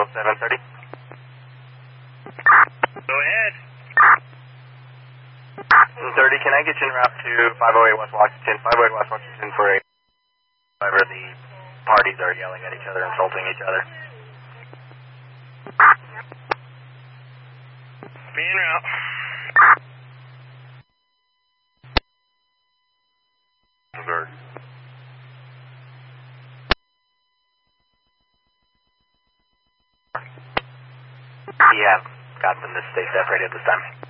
730. Go ahead. 730, can I get you en route to 508 West Washington? 508 West Washington for a... However, the parties are yelling at each other, insulting each other. Be en route. Missouri. Yeah, got them to stay separated this time.